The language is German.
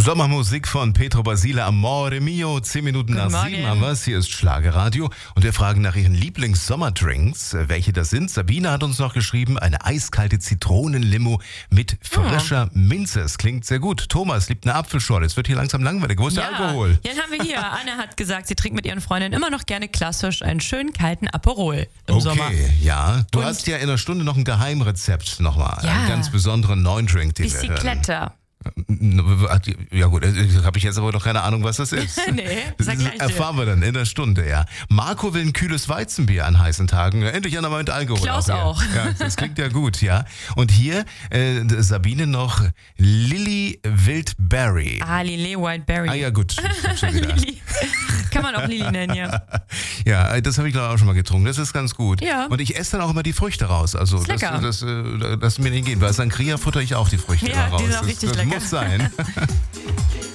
Sommermusik von Pietro Basile, Amore Mio. 10 Minuten nach 7 haben wir es. Hier ist Schlagerradio. Und wir fragen nach Ihren Lieblings-Sommerdrinks. Welche das sind? Sabine hat uns noch geschrieben, eine eiskalte Zitronenlimo mit frischer Minze. Es klingt sehr gut. Thomas liebt eine Apfelschorle. Es wird hier langsam langweilig. Wo ist der Alkohol? Ja, den haben wir hier. Anne hat gesagt, sie trinkt mit ihren Freundinnen immer noch gerne klassisch einen schönen kalten Aperol im Sommer. Okay, ja. Du hast ja in einer Stunde noch ein Geheimrezept nochmal. Ja. Einen ganz besonderen neuen Drink, den wir hören. Bicyclette. Ja gut, habe ich jetzt aber noch keine Ahnung, was das ist. Nee, sag gleich erfahren wir dann in der Stunde, ja. Marco will ein kühles Weizenbier an heißen Tagen. Endlich einer mit Alkohol. Klaus auch. Ja, das klingt ja gut, ja. Und hier Sabine noch Lily Wildberry. Lily Wildberry. Ah ja, gut. Ich hab schon gedacht. Lili. Kann man auch Lili nennen, ja. Ja, das habe ich glaube ich auch schon mal getrunken. Das ist ganz gut. Ja. Und ich esse dann auch immer die Früchte raus. Also ist lecker. das mir nicht gehen. Bei Sangria futter ich auch die Früchte raus. Die sind auch richtig lecker. Muss sein.